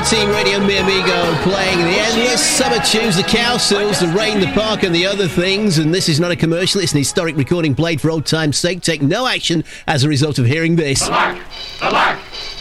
18 Radio Mi Amigo, playing the endless summer tunes, the Cowsills, the Rain, the Park and the other things. And this is not a commercial, it's an historic recording played for old time's sake. Take no action as a result of hearing this. The lack